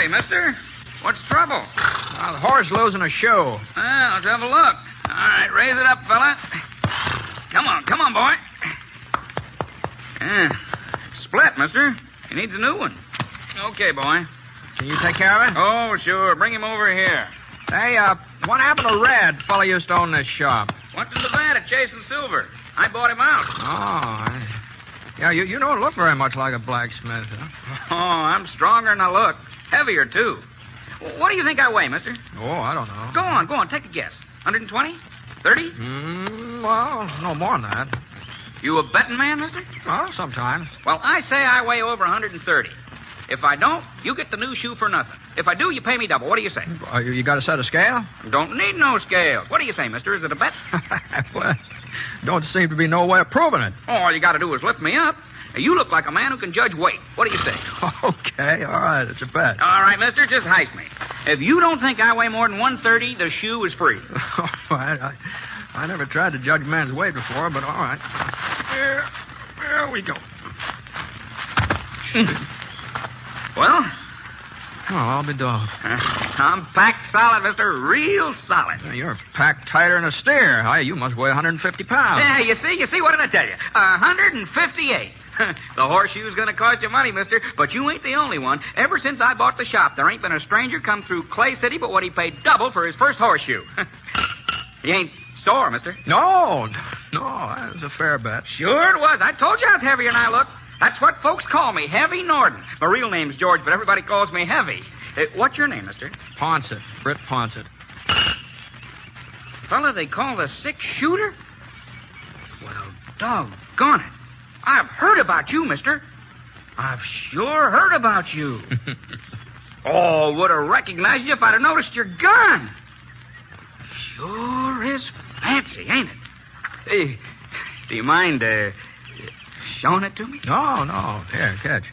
Howdy, mister. What's the trouble? The horse losing a shoe. Well, let's have a look. All right, raise it up, fella. Come on, boy. Split, mister. He needs a new one. Okay, boy. Can you take care of it? Oh, sure. Bring him over here. Hey, what happened to Red? Fella used to own this shop. Went to the vat at Chase and Silver. I bought him out. Yeah, you don't look very much like a blacksmith, huh? Oh, I'm stronger than I look. Heavier, too. What do you think I weigh, mister? Oh, I don't know. Go on. Take a guess. 120? 30? Well, no more than that. You a betting man, mister? Well, sometimes. Well, I say I weigh over 130. If I don't, you get the new shoe for nothing. If I do, you pay me double. What do you say? You got a set of scale? Don't need no scales. What do you say, mister? Is it a bet? Well, don't seem to be no way of proving it. All you got to do is lift me up. You look like a man who can judge weight. What do you say? Okay, all right, it's a bet. All right, mister, just heist me. If you don't think I weigh more than 130, the shoe is free. I never tried to judge a man's weight before, but all right. There we go. Well? Oh, I'll be dogged. I'm packed solid, mister. Real solid. You're packed tighter than a steer. You must weigh 150 pounds. Yeah, you see? What did I tell you? 158. The horseshoe's going to cost you money, mister, but you ain't the only one. Ever since I bought the shop, there ain't been a stranger come through Clay City but what he paid double for his first horseshoe. You ain't sore, mister? No, that was a fair bet. Sure it was. I told you I was heavier than I look. That's what folks call me, Heavy Norden. My real name's George, but everybody calls me Heavy. What's your name, mister? Ponsett. Britt Ponsett. Fella they call the six-shooter? Well, doggone it. I've heard about you, mister. I've sure heard about you. Oh, would have recognized you if I'd have noticed your gun. Sure is fancy, ain't it? Hey, do you mind showing it to me? No. Here, catch.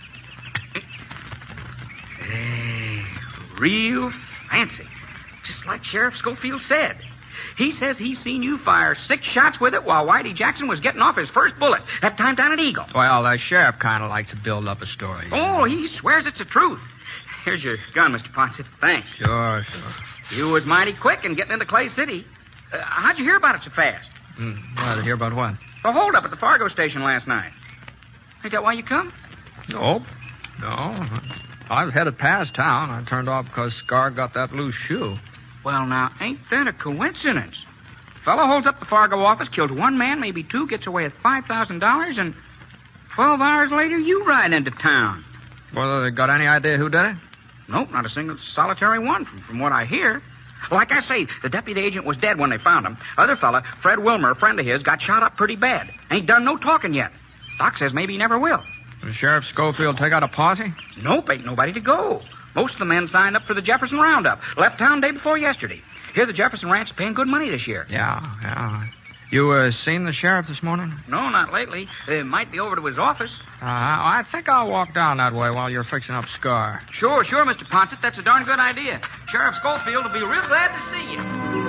Hey, real fancy. Just like Sheriff Schofield said. He says he's seen you fire 6 shots with it while Whitey Jackson was getting off his first bullet, that time down at Eagle. Well, the sheriff kind of likes to build up a story. Oh, he swears it's the truth. Here's your gun, Mr. Ponsett. Thanks. Sure. You was mighty quick in getting into Clay City. How'd you hear about it so fast? To hear about what? The holdup at the Fargo station last night. Ain't that why you come? Nope. No. I was headed past town. I turned off because Scar got that loose shoe. Well, now, ain't that a coincidence? Fellow holds up the Fargo office, kills one man, maybe 2, gets away with $5,000, and 12 hours later, you ride into town. Well, they got any idea who did it? Nope, not a single solitary one, from what I hear. Like I say, the deputy agent was dead when they found him. Other fella, Fred Wilmer, a friend of his, got shot up pretty bad. Ain't done no talking yet. Doc says maybe he never will. Did Sheriff Schofield take out a posse? Nope, ain't nobody to go. Most of the men signed up for the Jefferson Roundup. Left town day before yesterday. Here, the Jefferson Ranch is paying good money this year. Yeah. You seen the sheriff this morning? No, not lately. Might be over to his office. I think I'll walk down that way while you're fixing up Scar. Sure, Mr. Ponsett. That's a darn good idea. Sheriff Schofield will be real glad to see you.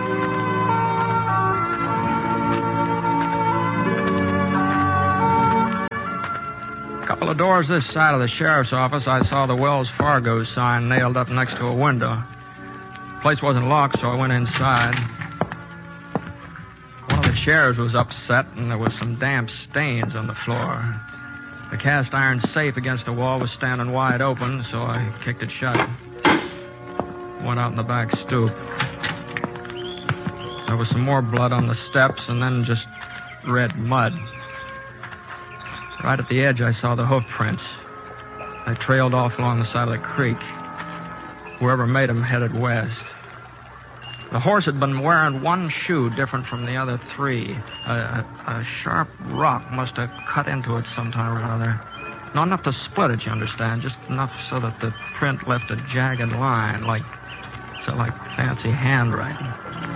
A couple of doors this side of the sheriff's office, I saw the Wells Fargo sign nailed up next to a window. The place wasn't locked, so I went inside. One of the sheriffs was upset, and there was some damp stains on the floor. The cast iron safe against the wall was standing wide open, so I kicked it shut. Went out in the back stoop. There was some more blood on the steps, and then just red mud. Right at the edge, I saw the hoof prints. They trailed off along the side of the creek. Whoever made them headed west. The horse had been wearing one shoe different from the other 3. A sharp rock must have cut into it sometime or another. Not enough to split it, you understand. Just enough so that the print left a jagged line, like fancy handwriting.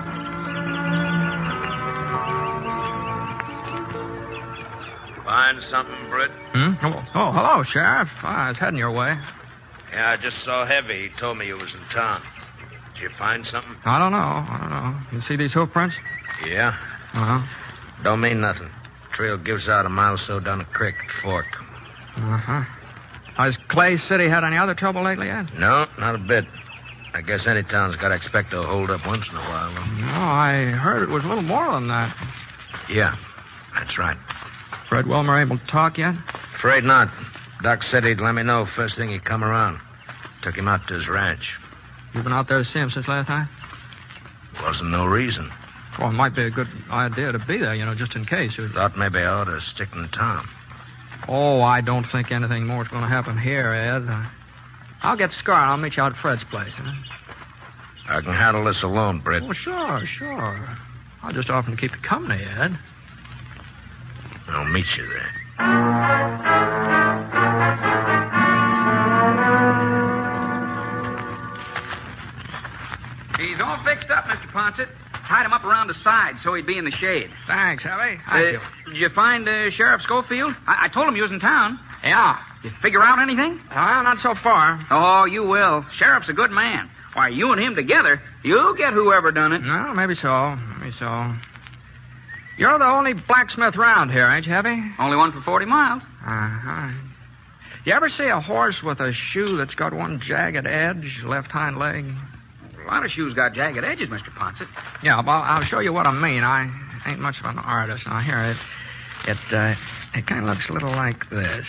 Find something, Britt? Oh, hello, Sheriff. I was heading your way. Yeah, I just saw Heavy. He told me you was in town. Did you find something? I don't know. You see these hoof prints? Yeah. Uh-huh. Don't mean nothing. Trail gives out a mile or so down the creek at Fork. Uh-huh. Has Clay City had any other trouble lately, Ed? No, not a bit. I guess any town's got to expect to hold up once in a while. Though. No, I heard it was a little more than that. Yeah, that's right. Fred Wilmer able to talk yet? Afraid not. Doc said he'd let me know first thing he'd come around. Took him out to his ranch. You been out there to see him since last night? Wasn't no reason. Well, it might be a good idea to be there, just in case. Thought maybe I ought to stick in town. Oh, I don't think anything more is going to happen here, Ed. I'll get Scar and I'll meet you out at Fred's place. Huh? I can handle this alone, Britt. Oh, sure. I'll just offer to keep you company, Ed. I'll meet you there. He's all fixed up, Mr. Ponset. Tied him up around the side so he'd be in the shade. Thanks, Harry. Thank you. Did you find Sheriff Schofield? I told him you was in town. Yeah. You figure out anything? Well, not so far. Oh, you will. Sheriff's a good man. Why, you and him together, you'll get whoever done it. No, maybe so. You're the only blacksmith round here, ain't you, Heavy? Only one for 40 miles. Uh-huh. You ever see a horse with a shoe that's got one jagged edge, left hind leg? A lot of shoes got jagged edges, Mr. Ponset. Yeah, well, I'll show you what I mean. I ain't much of an artist. Now, here, it kind of looks a little like this.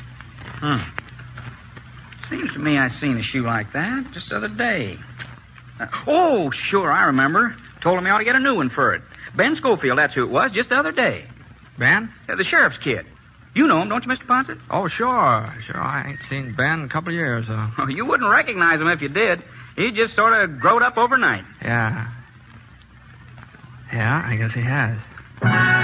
Seems to me I seen a shoe like that just the other day. Oh, sure, I remember. Told him he ought to get a new one for it. Ben Schofield, that's who it was, just the other day. Ben? The sheriff's kid. You know him, don't you, Mr. Ponset? Oh, sure. I ain't seen Ben in a couple of years, though. Oh, you wouldn't recognize him if you did. He just sort of growed up overnight. Yeah, I guess he has.